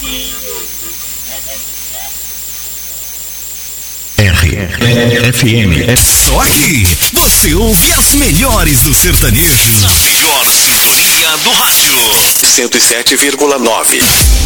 RFM. É só aqui. Você ouve as melhores do sertanejo. Na melhor sintonia do rádio. 107,9.